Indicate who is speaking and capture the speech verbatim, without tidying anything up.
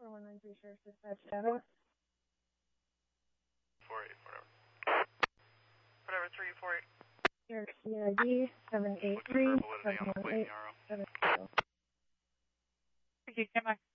Speaker 1: four one nine three Sheriff's Dispatch data.
Speaker 2: four eight, whatever. Whatever, three four eight.
Speaker 1: Sheriff's C I D seven eight three seven one eight seven zero.
Speaker 3: Thank you, Gemma.